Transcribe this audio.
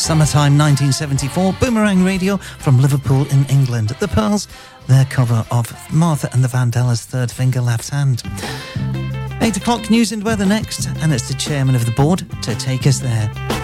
Summertime 1974, Boomerang Radio from Liverpool in England. The Pearls, their cover of Martha and the Vandellas' Third Finger Left Hand. 8 o'clock, news and weather next, and it's the chairman of the board to take us there.